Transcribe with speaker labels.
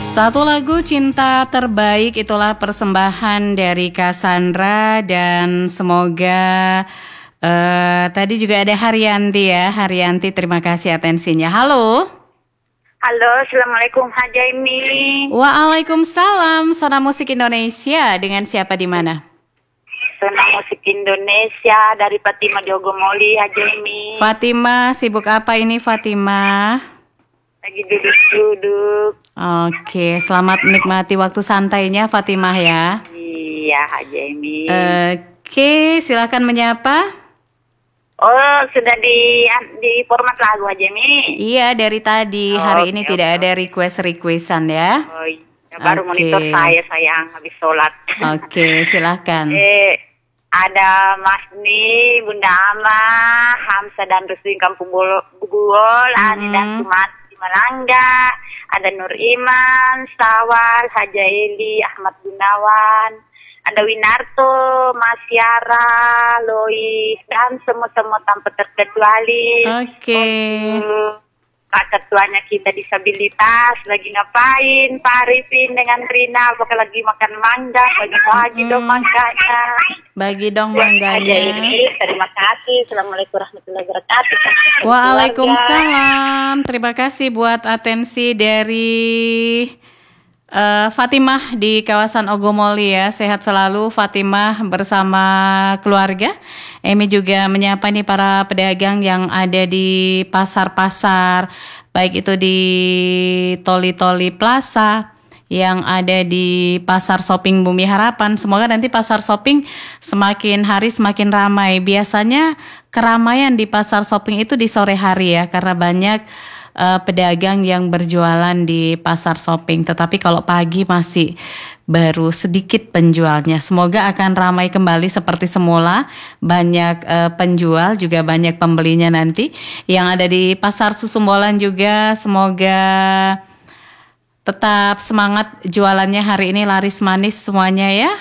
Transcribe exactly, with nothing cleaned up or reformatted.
Speaker 1: Satu lagu cinta terbaik itulah persembahan dari Cassandra dan semoga uh, tadi juga ada Haryanti ya. Haryanti, terima kasih atensinya. Halo.
Speaker 2: Halo, Assalamualaikum Haja Emi.
Speaker 1: Waalaikumsalam. Sona Musik Indonesia, dengan siapa di mana?
Speaker 2: Sona Musik Indonesia dari Fatima di Ogomoli, Haja Emi.
Speaker 1: Fatima, sibuk apa ini Fatima?
Speaker 2: Lagi duduk-duduk.
Speaker 1: Oke, selamat menikmati waktu santainya Fatimah ya.
Speaker 2: Iya, Haja Emi.
Speaker 1: Oke, silakan menyapa.
Speaker 2: Oh, sudah di di format lagu Haja Emi.
Speaker 1: Iya, dari tadi.
Speaker 2: Oh,
Speaker 1: Hari ini
Speaker 2: oke,
Speaker 1: tidak
Speaker 2: oke.
Speaker 1: ada request-requestan ya.
Speaker 2: Oh iya, baru
Speaker 1: Oke.
Speaker 2: monitor saya sayang habis sholat.
Speaker 1: Oke, silakan.
Speaker 2: eh, ada Mas Ni, Bunda Ama, Hamsa dan Rusdi Kampung Bubuol, Ani
Speaker 1: Mhm.
Speaker 2: dan Sumat di Malangga, ada Nur Iman, Sawal, Haja Eli, Ahmad Gunawan, ada Winarto, Mas Yara, Lois, dan semua-semua tanpa terkecuali.
Speaker 1: Oke.
Speaker 2: Untuk Kak Ketuanya kita disabilitas lagi ngapain? Pak Arifin dengan Rina apakah lagi makan mangga? Bagi-bagi dong
Speaker 1: Mm-mm.
Speaker 2: mangganya.
Speaker 1: Bagi dong
Speaker 2: Aja
Speaker 1: mangganya.
Speaker 2: ini, terima kasih. Assalamualaikum warahmatullahi wabarakatuh.
Speaker 1: Waalaikumsalam. Terima kasih buat atensi dari eh, Fatimah di kawasan Ogomoli ya. Sehat selalu Fatimah bersama keluarga. Emi juga menyapa nih para pedagang yang ada di pasar-pasar, baik itu di Toli-Toli Plaza, yang ada di Pasar Shopping Bumi Harapan. Semoga nanti Pasar Shopping semakin hari semakin ramai. Biasanya keramaian di Pasar Shopping itu di sore hari ya, karena banyak uh, pedagang yang berjualan di Pasar Shopping. Tetapi kalau pagi masih baru sedikit penjualnya. Semoga akan ramai kembali seperti semula. Banyak uh, penjual juga banyak pembelinya nanti. Yang ada di Pasar Susumbolan juga semoga tetap semangat jualannya hari ini, laris manis semuanya ya.